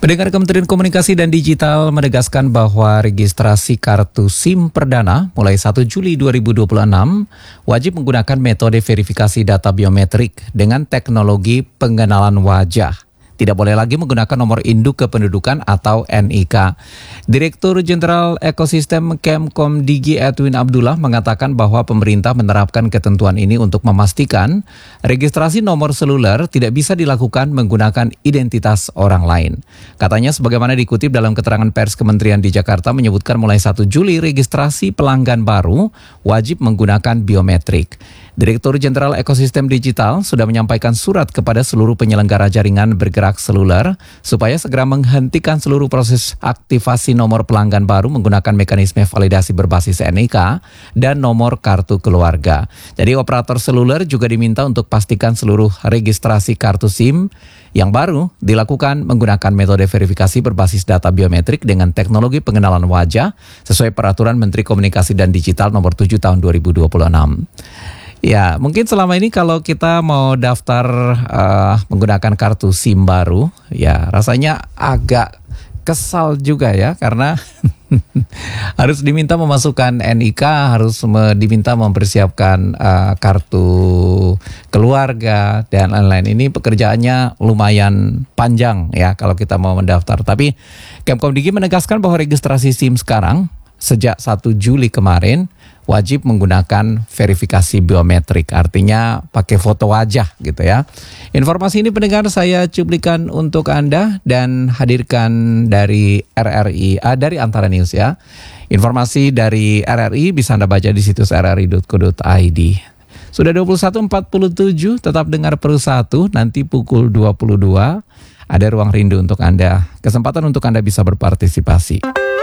Pendengar, Kementerian Komunikasi dan Digital menegaskan bahwa registrasi kartu SIM perdana mulai 1 Juli 2026 wajib menggunakan metode verifikasi data biometrik dengan teknologi pengenalan wajah. Tidak boleh lagi menggunakan nomor induk kependudukan atau NIK. Direktur Jenderal Ekosistem Kemkomdigi Edwin Abdullah mengatakan bahwa pemerintah menerapkan ketentuan ini untuk memastikan registrasi nomor seluler tidak bisa dilakukan menggunakan identitas orang lain. Katanya sebagaimana dikutip dalam keterangan pers Kementerian di Jakarta menyebutkan mulai 1 Juli registrasi pelanggan baru wajib menggunakan biometrik. Direktur Jenderal Ekosistem Digital sudah menyampaikan surat kepada seluruh penyelenggara jaringan bergerak seluler supaya segera menghentikan seluruh proses aktivasi nomor pelanggan baru menggunakan mekanisme validasi berbasis NIK dan nomor kartu keluarga. Jadi operator seluler juga diminta untuk pastikan seluruh registrasi kartu SIM yang baru dilakukan menggunakan metode verifikasi berbasis data biometrik dengan teknologi pengenalan wajah sesuai peraturan Menteri Komunikasi dan Digital nomor 7 tahun 2026. Ya, mungkin selama ini kalau kita mau daftar menggunakan kartu SIM baru, ya rasanya agak kesal juga ya, karena harus diminta memasukkan NIK, harus diminta mempersiapkan kartu keluarga dan lain-lain. Ini pekerjaannya lumayan panjang ya kalau kita mau mendaftar. Tapi Kemkomdigi menegaskan bahwa registrasi SIM sekarang sejak 1 Juli kemarin wajib menggunakan verifikasi biometrik, artinya pakai foto wajah gitu ya. Informasi ini pendengar saya cuplikan untuk Anda dan hadirkan dari RRI, dari Antara News ya. Informasi dari RRI bisa Anda baca di situs rri.co.id. Sudah 21.47, tetap dengar per 1, nanti pukul 22 ada ruang rindu untuk Anda. Kesempatan untuk Anda bisa berpartisipasi.